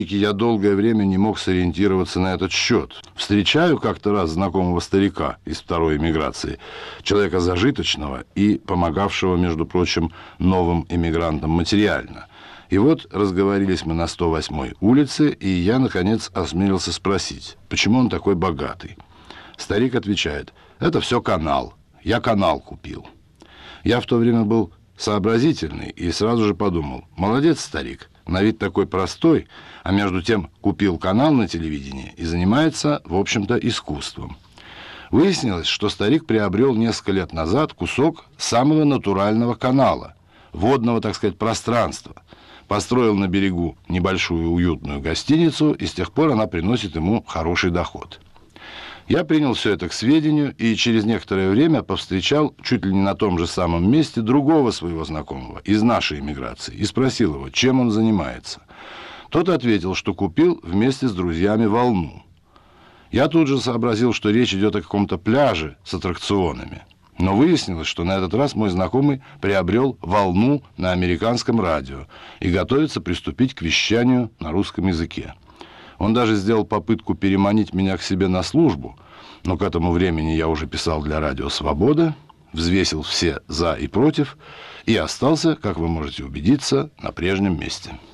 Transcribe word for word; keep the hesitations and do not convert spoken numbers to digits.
Я долгое время не мог сориентироваться на этот счет. Встречаю как-то раз знакомого старика из второй эмиграции, человека зажиточного и помогавшего, между прочим, новым эмигрантам материально. И вот разговорились мы на сто восьмой улице, и я, наконец, осмелился спросить, почему он такой богатый. Старик отвечает: это все канал, я канал купил. Я в то время был сообразительный и сразу же подумал: молодец, старик, на вид такой простой, а между тем купил канал на телевидении и занимается, в общем-то, искусством. Выяснилось, что старик приобрел несколько лет назад кусок самого натурального канала, водного, так сказать, пространства. Построил на берегу небольшую уютную гостиницу, и с тех пор она приносит ему хороший доход. Я принял все это к сведению и через некоторое время повстречал чуть ли не на том же самом месте другого своего знакомого из нашей эмиграции и спросил его, чем он занимается. Тот ответил, что купил вместе с друзьями волну. Я тут же сообразил, что речь идет о каком-то пляже с аттракционами. Но выяснилось, что на этот раз мой знакомый приобрел волну на американском радио и готовится приступить к вещанию на русском языке. Он даже сделал попытку переманить меня к себе на службу, но к этому времени я уже писал для радио «Свобода», взвесил все «за» и «против» и остался, как вы можете убедиться, на прежнем месте.